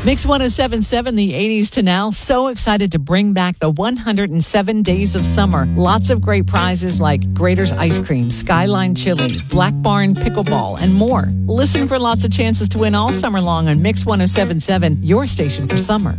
Mix 1077, the 80s to now. So excited to bring back the 107 Days of Summer. Lots of great prizes like Grater's Ice Cream, Skyline Chili, Black Barn Pickleball, and more. Listen for lots of chances to win all summer long on Mix 1077, your station for summer.